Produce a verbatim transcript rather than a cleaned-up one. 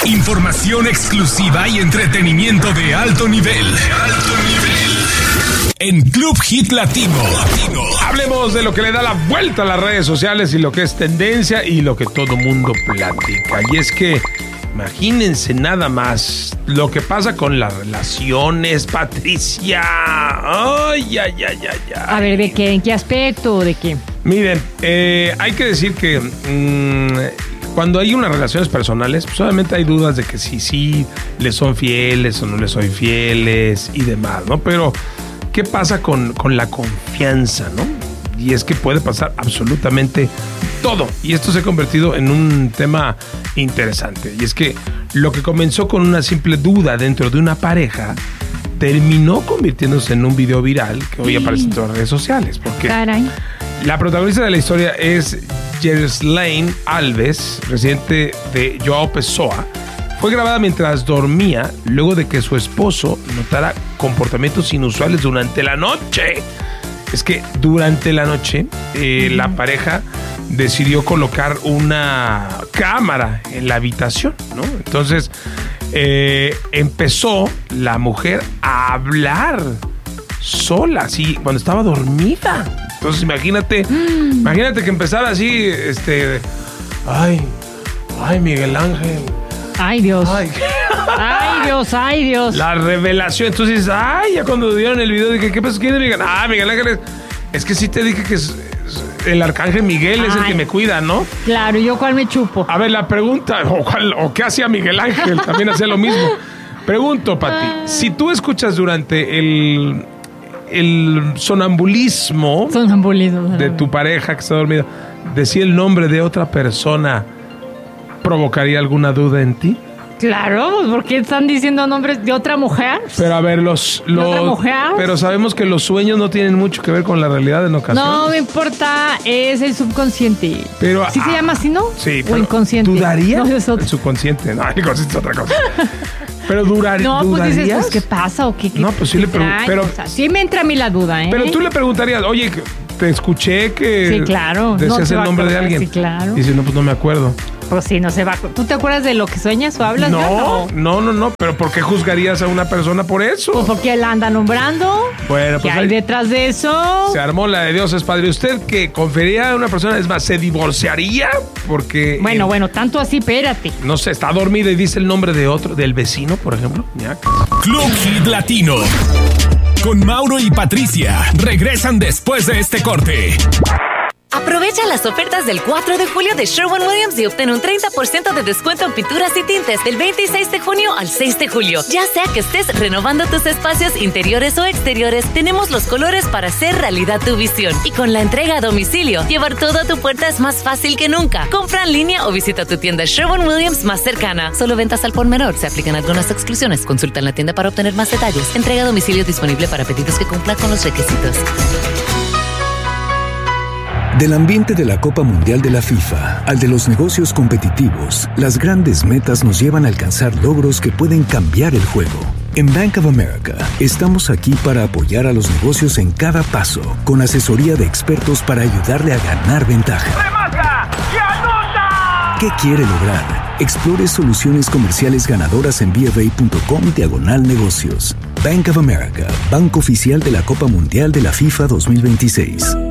Información exclusiva y entretenimiento de alto nivel. Alto nivel. En Club Hit Latino. Hablemos de lo que le da la vuelta a las redes sociales y lo que es tendencia y lo que todo mundo platica. Y es que imagínense nada más lo que pasa con las relaciones, Patricia. Ay, ay, ay, ay, ay. A ver, ¿de qué? ¿En qué aspecto? ¿De qué? Miren, eh, hay que decir que mmm, cuando hay unas relaciones personales, pues obviamente hay dudas de que si sí les son fieles o no les son fieles y demás, ¿no? Pero, ¿qué pasa con, con la confianza, no? Y es que puede pasar absolutamente todo. Y esto se ha convertido en un tema interesante. Y es que lo que comenzó con una simple duda dentro de una pareja terminó convirtiéndose en un video viral que hoy aparece en todas las redes sociales. Porque Caray. La protagonista de la historia es Yerslein Alves, residente de João Pessoa. Fue grabada mientras dormía luego de que su esposo notara comportamientos inusuales durante la noche. Es que durante la noche eh, la pareja decidió colocar una cámara en la habitación, ¿no? Entonces eh, empezó la mujer a hablar sola, así, cuando estaba dormida. Entonces imagínate, mm. imagínate que empezara así, este, ay, ay, Miguel Ángel. Ay, Dios. Ay, ay Dios, ay, Dios. La revelación. Entonces dices, ay, ya cuando dieron el video dije, ¿qué pasó? ¿Quién es Miguel? Ah, Miguel Ángel es, es que sí te dije que es, es el arcángel Miguel, ay, es el que me cuida, ¿no? Claro, ¿yo cuál me chupo? A ver, la pregunta, o, cuál, o qué hacía Miguel Ángel, también hacía lo mismo. Pregunto, Pati, ah. si tú escuchas durante el, el sonambulismo, sonambulismo de tu pareja que está dormida, decir el nombre de otra persona, ¿provocaría alguna duda en ti? Claro, ¿por qué están diciendo nombres de otra mujer? Pero a ver, los... los ¿De otra mujer? Pero sabemos que los sueños no tienen mucho que ver con la realidad en ocasiones. No me importa, es el subconsciente. Pero, ¿Sí ah, se llama así, no? Sí, o pero inconsciente. ¿dudaría? No, es otro. El subconsciente, no, el inconsciente es otra cosa. Pero durar, no, ¿dudarías? pues dices, pues, ¿qué pasa? ¿O qué, qué, no, pues sí le pregunto. Pero o sea, sí me entra a mí la duda, ¿eh? Pero tú le preguntarías, oye, te escuché que... Sí, claro. Decías no el nombre de alguien. Sí, claro. Y dices, no, pues no me acuerdo. Pues sí, no se va. ¿Tú te acuerdas de lo que sueñas o hablas? No, no, no, no, no. Pero ¿por qué juzgarías a una persona por eso? Pues porque la anda nombrando. Bueno, ¿Qué pues hay ahí detrás de eso? Se armó la de Dios es padre. ¿Usted que confiaría a una persona, es más, se divorciaría? Porque... Bueno, eh, bueno, tanto así, espérate. No sé, está dormida y dice el nombre de otro, del vecino, por ejemplo. ¿Ya? Club Hit Latino. Con Mauro y Patricia. Regresan después de este corte. Aprovecha las ofertas del cuatro de julio de Sherwin-Williams y obtén un treinta por ciento de descuento en pinturas y tintes del veintiséis de junio al seis de julio. Ya sea que estés renovando tus espacios interiores o exteriores, tenemos los colores para hacer realidad tu visión. Y con la entrega a domicilio, llevar todo a tu puerta es más fácil que nunca. Compra en línea o visita tu tienda Sherwin-Williams más cercana. Solo ventas al por menor. Se aplican algunas exclusiones. Consulta en la tienda para obtener más detalles. Entrega a domicilio disponible para pedidos que cumplan con los requisitos. Del ambiente de la Copa Mundial de la FIFA al de los negocios competitivos, las grandes metas nos llevan a alcanzar logros que pueden cambiar el juego. En Bank of America, estamos aquí para apoyar a los negocios en cada paso, con asesoría de expertos para ayudarle a ganar ventaja. ¡Remata! ¡Y anota! ¿Qué quiere lograr? Explore soluciones comerciales ganadoras en bfa.com diagonal negocios. Bank of America, banco oficial de la Copa Mundial de la FIFA dos mil veintiséis.